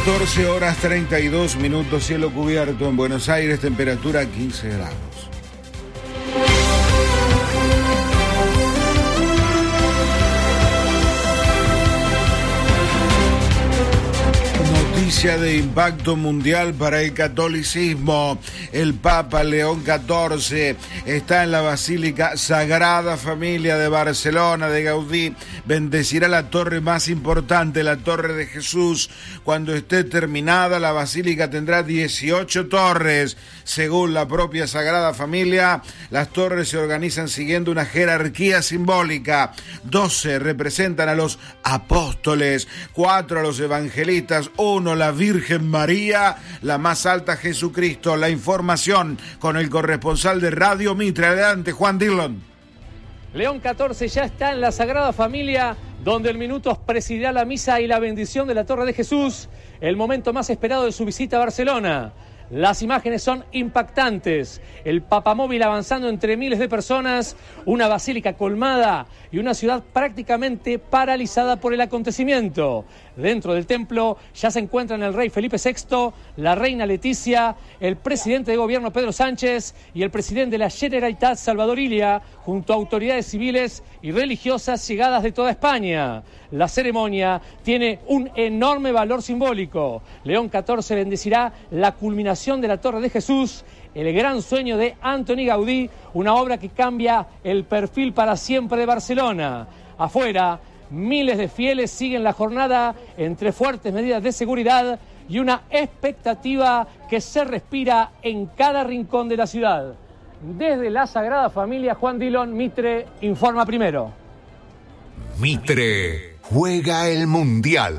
14 horas 32 minutos, cielo cubierto en Buenos Aires, temperatura 15 grados. Noticia de impacto mundial para el catolicismo. El Papa León XIV está en la Basílica Sagrada Familia de Barcelona de Gaudí. Bendecirá la torre más importante, la Torre de Jesús. Cuando esté terminada, la basílica tendrá 18 torres. Según la propia Sagrada Familia, las torres se organizan siguiendo una jerarquía simbólica. 12 representan a los apóstoles, 4 a los evangelistas, 1 la Virgen María, la más alta Jesucristo. La información con el corresponsal de Radio Mitre. Adelante, Juan Dillon. León XIV ya está en la Sagrada Familia, donde en minutos presidirá la misa y la bendición de la Torre de Jesús, el momento más esperado de su visita a Barcelona. Las imágenes son impactantes. El papamóvil avanzando entre miles de personas, una basílica colmada y una ciudad prácticamente paralizada por el acontecimiento. Dentro del templo ya se encuentran el rey Felipe VI, la reina Leticia, el presidente de gobierno Pedro Sánchez y el presidente de la Generalitat Salvador Illa, junto a autoridades civiles y religiosas llegadas de toda España. La ceremonia tiene un enorme valor simbólico. León XIV bendecirá la culminación de la Torre de Jesús, el gran sueño de Antoni Gaudí, una obra que cambia el perfil para siempre de Barcelona. Afuera, miles de fieles siguen la jornada entre fuertes medidas de seguridad y una expectativa que se respira en cada rincón de la ciudad. Desde la Sagrada Familia, Juan Dillon, Mitre informa primero. Mitre juega el Mundial.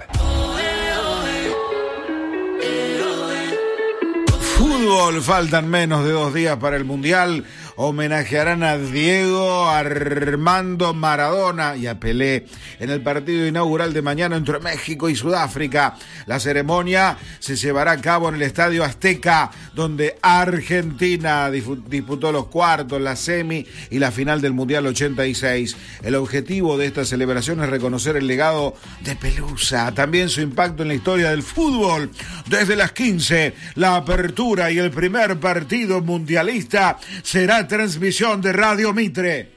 Fútbol, faltan menos de 2 días para el Mundial. Homenajearán a Diego Armando Maradona y a Pelé en el partido inaugural de mañana entre México y Sudáfrica. La ceremonia se llevará a cabo en el Estadio Azteca, donde Argentina disputó los cuartos, la semi y la final del Mundial 86. El objetivo de esta celebración es reconocer el legado de Pelusa, también su impacto en la historia del fútbol. Desde las 15, la apertura y el primer partido mundialista será transmisión de Radio Mitre.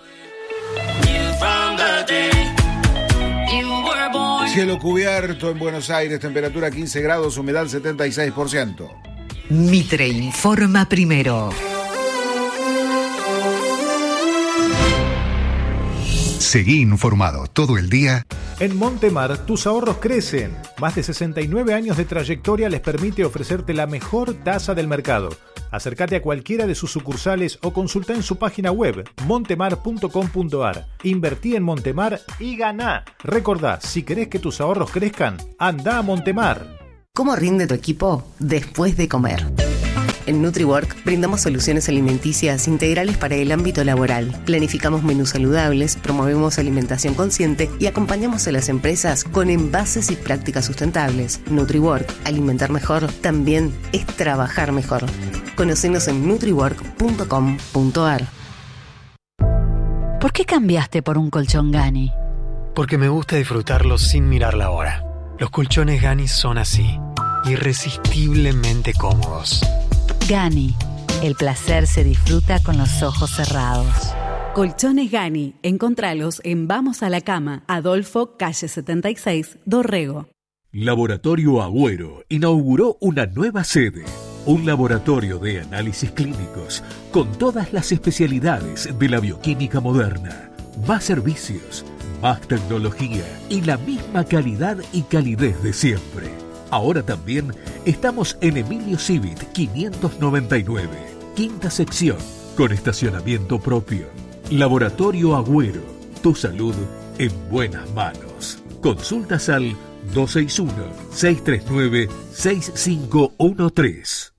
Cielo cubierto en Buenos Aires, temperatura 15 grados, humedad 76%. Mitre informa primero. Seguí informado todo el día. En Montemar, tus ahorros crecen. Más de 69 años de trayectoria les permite ofrecerte la mejor tasa del mercado. Acércate a cualquiera de sus sucursales o consulta en su página web montemar.com.ar. Invertí en Montemar y ganá. Recordá, si querés que tus ahorros crezcan, anda a Montemar. ¿Cómo rinde tu equipo después de comer? En NutriWork brindamos soluciones alimenticias integrales para el ámbito laboral. Planificamos menús saludables, promovemos alimentación consciente y acompañamos a las empresas con envases y prácticas sustentables. NutriWork, alimentar mejor, también es trabajar mejor. Conocenos en nutriwork.com.ar. ¿Por qué cambiaste por un colchón Gani? Porque me gusta disfrutarlo sin mirar la hora. Los colchones Gani son así, irresistiblemente cómodos. Gani, el placer se disfruta con los ojos cerrados. Colchones Gani, encontralos en Vamos a la Cama, Adolfo, calle 76, Dorrego. Laboratorio Agüero inauguró una nueva sede, un laboratorio de análisis clínicos con todas las especialidades de la bioquímica moderna, más servicios, más tecnología y la misma calidad y calidez de siempre. Ahora también estamos en Emilio Civit 599, quinta sección, con estacionamiento propio. Laboratorio Agüero, tu salud en buenas manos. Consultas al 261-639-6513.